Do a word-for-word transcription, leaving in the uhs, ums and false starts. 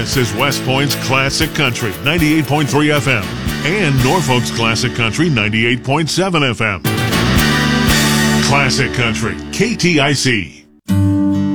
This is West Point's Classic Country, ninety-eight point three F M, and Norfolk's Classic Country, ninety-eight point seven F M. Classic Country, K T I C.